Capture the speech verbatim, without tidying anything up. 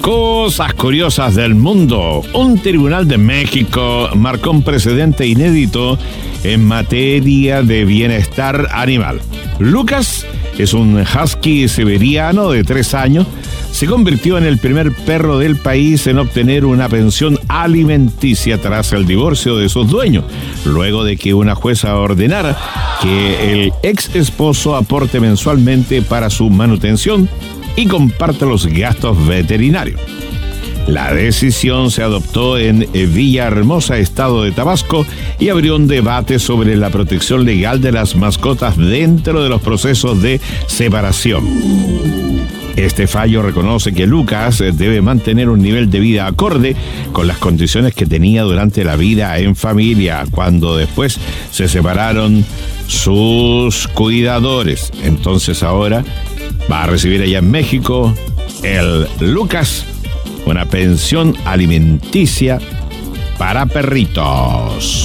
Cosas curiosas del mundo. Un tribunal de México marcó un precedente inédito en materia de bienestar animal. Lucas es un husky siberiano de tres años. Se convirtió en el primer perro del país en obtener una pensión alimenticia tras el divorcio de sus dueños, luego de que una jueza ordenara que el ex esposo aporte mensualmente para su manutención y comparta los gastos veterinarios. La decisión se adoptó en Villahermosa, estado de Tabasco, y abrió un debate sobre la protección legal de las mascotas dentro de los procesos de separación. Este fallo reconoce que Lucas debe mantener un nivel de vida acorde con las condiciones que tenía durante la vida en familia, cuando después se separaron sus cuidadores. Entonces ahora va a recibir allá en México el Lucas una pensión alimenticia para perritos.